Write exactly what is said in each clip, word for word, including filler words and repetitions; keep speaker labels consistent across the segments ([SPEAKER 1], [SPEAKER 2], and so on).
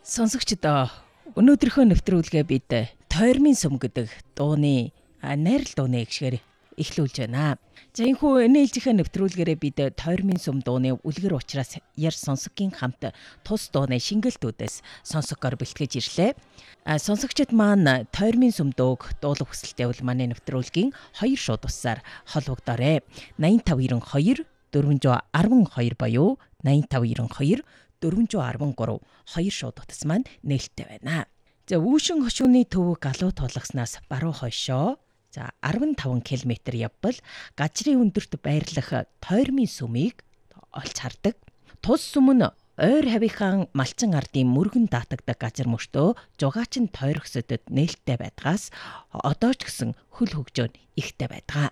[SPEAKER 1] Сонсогчдоо өнөөдрийнхөө нэвтрүүлгээ бид Тойрмын сум гэдэг дууны найрал дууны гişгээр эхлүүлж байна. За энэхүү нээлжийнхээ нэвтрүүлгээрээ бид Тойрмын сум дууны үлгэр ухраас яр сонсоггийн хамт тус дууны шингэлтүүдээс сонсогоор бэлтгэж ирлээ. Сонсогчид маань Тойрмын сум дууг дуулах хүсэлтэй бол манай нэвтрүүлгийн хоёр шууд усаар холбогдоорой. найман таван найман хоёр дөрвөн один хоёр боёо найман таван найман хоёр дөрвөн один гурав хоёр шууд утас маань нээлттэй байна. За үүшин хошууны төвөг галуу тулгаснаас баруун хойшоо за арван таван километр явбал гажрын өндөрт байрлах Тойрмын сумыг олж хардаг. Тус сүм нь ойр хавийнхаа малчин ардын мөргөн даатагдаг газар мөртөө жугаачин тойрогсодод нээлттэй байдгаас одоо ч гэсэн хөл хөгжөөн ихтэй байдаг.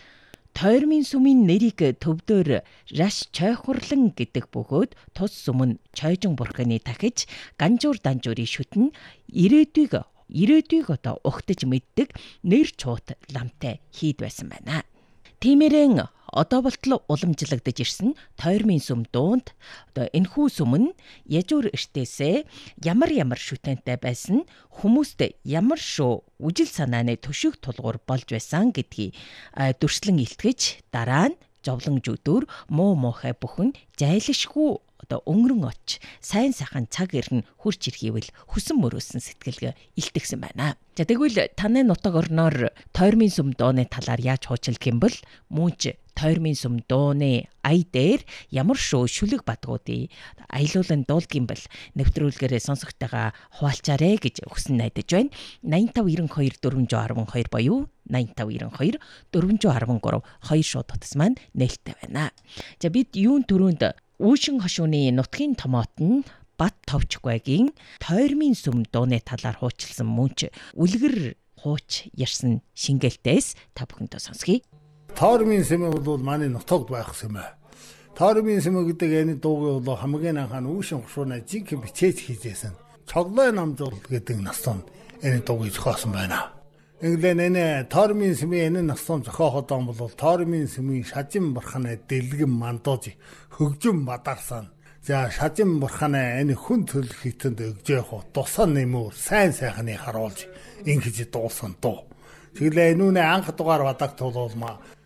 [SPEAKER 1] Тойрмын сумын нэрийг төвдөр Раш Чойхурлан гэдэг бөгөөд тус сүм нь Чойжин бурханы дахиж Ганжуур данжуурын шүтэн ирээдүйг ирээдүйг одоо ухтаж мэддэг нэр чуут ламтай хийд байсан байна. Тиймэрэн одоо болтол уламжлагдаж ирсэн Тойрмын сум дуунд одоо энэхүү сүм нь яжуур эртээсээ ямар ямар шүтэнтэй байсан, хүмүүст ямар шүү үжил санааны төшөг тулгуур болж байсан гэдгийг дүрслэн илтгэж дараа нь жовлон жүдүр муу муухай бүхэн жайлшгүй одоо өнгөрөн оч сайн сайхан цаг ирнэ хурч ирэхийвэл хүсэн мөрөөсөн сэтгэлгээ илтгэсэн байна. За тэгвэл таны нутаг орноор Тойрмын сум дууны талаар яаж хуучилх юм бол мөнч Тойрмын сум дууны ая дээр ямар шүү шүлэг бадгуудыг аялуулан дуулгийм бол нэвтрүүлгээрээ сонсогтойгоо хуваалцаарэ гэж хүсэн найдаж байна. найман таван найман хоёр дөрвөн один хоёр боёо найман таван найман хоёр дөрвөн один гурав хоёр шууд утас маань нээлттэй байна. За бид юун төрөнд Үүшин хошууны нутгийн томоот нь Бат Товчгойгийн Тойрмын сум дууны талаар хуучилсан мөнч үлгэр хууч ярьсан шингэлтээс та бүхэндээ сонсгий.
[SPEAKER 2] Тойрмын сум бол манай нутагт байх юм аа. Тойрмын сум гэдэг энэ дуугийн бол хамгийн анхан Үүшин хошууны жиг бичээж хийжсэн. Цоглой намжуул гэдэг настан энэ дуугийг зохиосон байна. Инглен энэ Тойрмын сумын энэ настан зохиоход он бол Тойрмын сумын шажин бурханы дэлгэн мандууж хөгжим бадарсан. За шажин бурханы энэ хүн төлөх хитэнд өгжөөх тусан нэмүр сайн сайхны харуулж ингэж дуусан дуу. Тэгэлээ энүүний анх дугаар бадагт бол